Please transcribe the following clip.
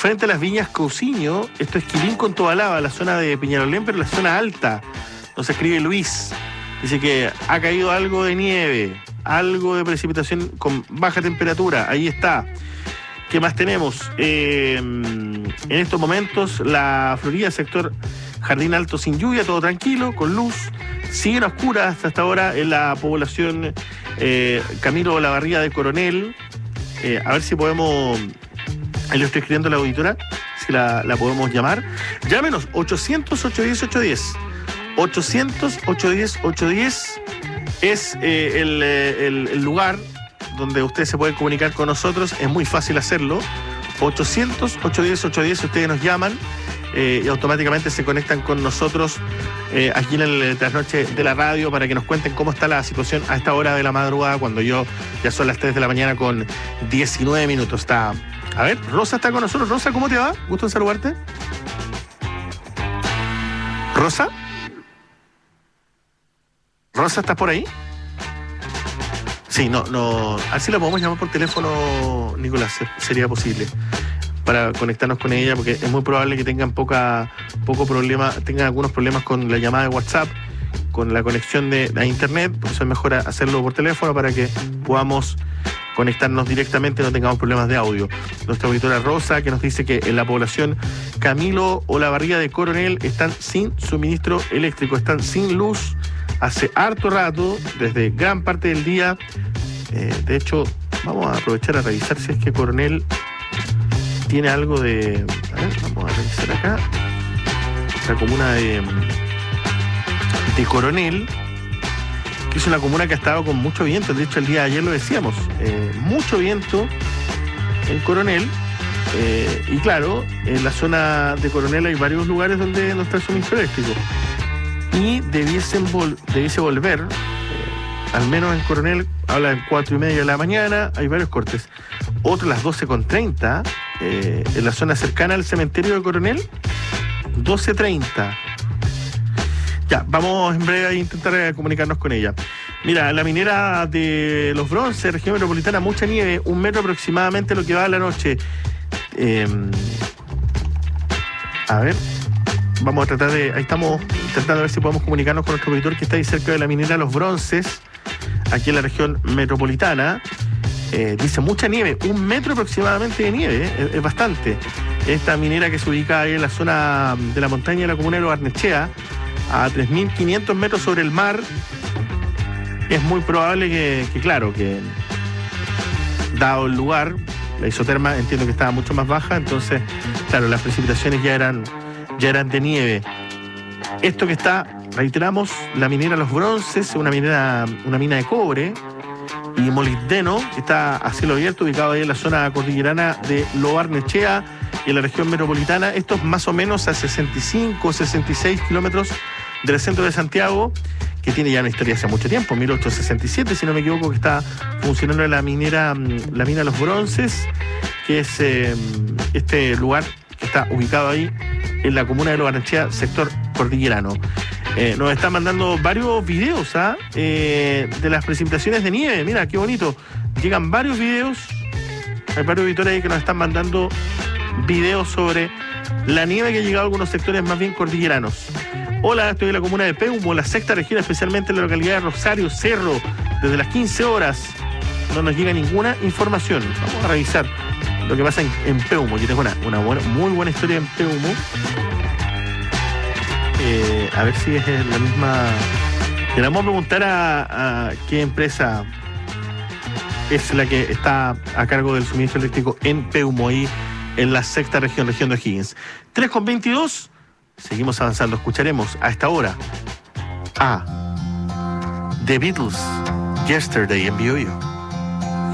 frente a las Viñas Cousiño, esto es Quilín con Tobalaba, la zona de Peñalolén, pero la zona alta. Nos escribe Luis. Dice que ha caído algo de nieve, algo de precipitación con baja temperatura. Ahí está. ¿Qué más tenemos? En estos momentos, la Florida, sector Jardín Alto sin lluvia, todo tranquilo, con luz. Siguen oscuras hasta ahora en la población Camilo Olavarría de Coronel. A ver si podemos... Ahí lo estoy escribiendo a la auditora, si la podemos llamar. Llámenos, 800-810-810. 800-810-810 es el lugar donde usted se puede comunicar con nosotros. Es muy fácil hacerlo. 800-810-810, ustedes nos llaman y automáticamente se conectan con nosotros aquí en el trasnoche de la radio para que nos cuenten cómo está la situación a esta hora de la madrugada, cuando ya son las 3 de la mañana con 19 minutos. Está... A ver, Rosa está con nosotros. Rosa, ¿cómo te va? Gusto en saludarte. ¿Rosa? ¿Rosa, estás por ahí? Sí, no. A ver si la podemos llamar por teléfono, Nicolás, sería posible, para conectarnos con ella, porque es muy probable que tengan tengan algunos problemas con la llamada de WhatsApp, con la conexión a internet. Por eso es mejor hacerlo por teléfono para que podamos conectarnos directamente y no tengamos problemas de audio. Nuestra auditora Rosa, que nos dice que en la población Camilo Olavarría de Coronel están sin suministro eléctrico, están sin luz hace harto rato, desde gran parte del día. De hecho, vamos a aprovechar a revisar si es que Coronel tiene algo de... A ver, vamos a revisar acá. La comuna de Coronel, que es una comuna que ha estado con mucho viento. De hecho, el día de ayer lo decíamos, mucho viento en Coronel. Y claro, en la zona de Coronel hay varios lugares donde no está el suministro eléctrico. Y debiese volver, al menos en Coronel, habla de 4:30 de la mañana, hay varios cortes. Otro a las 12:30, en la zona cercana al cementerio de Coronel, 12:30. Ya, vamos en breve a intentar comunicarnos con ella. Mira, la minera de Los Bronces, región metropolitana, mucha nieve, 1 metro aproximadamente lo que va a la noche. A ver, vamos a tratar de... Ahí estamos tratando de ver si podemos comunicarnos con nuestro auditor que está ahí cerca de la minera Los Bronces, aquí en la región metropolitana. Dice mucha nieve, 1 metro aproximadamente de nieve, es bastante. Esta minera que se ubica ahí en la zona de la montaña de la comuna de Lo Barnechea, a 3.500 metros sobre el mar. Es muy probable que dado el lugar, la isoterma entiendo que estaba mucho más baja, entonces, claro, las precipitaciones ya eran de nieve. Esto que está, reiteramos, la minera Los Bronces, una mina de cobre y molibdeno, que está a cielo abierto, ubicado ahí en la zona cordillerana de Lo Barnechea y en la región metropolitana. Esto es más o menos a 65 o 66 kilómetros del centro de Santiago, que tiene ya una historia hace mucho tiempo, 1867, si no me equivoco, que está funcionando la mina Los Bronces, que es este lugar que está ubicado ahí en la comuna de Lo Barnechea, sector cordillerano. Nos están mandando varios videos de las precipitaciones de nieve. Mira, qué bonito. Llegan varios videos. Hay varios auditores ahí que nos están mandando videos sobre la nieve que ha llegado a algunos sectores más bien cordilleranos. Hola, estoy en la comuna de Peumo, la sexta región, especialmente en la localidad de Rosario, Cerro, desde las 15 horas. No nos llega ninguna información. Vamos a revisar lo que pasa en Peumo. Yo tengo una muy buena historia en Peumo. A ver si es la misma. Le vamos a preguntar a qué empresa es la que está a cargo del suministro eléctrico en Peumo, ahí en la sexta región de O'Higgins. 3:22. Seguimos avanzando. Escucharemos a esta hora a The Beatles, Yesterday en BioYo.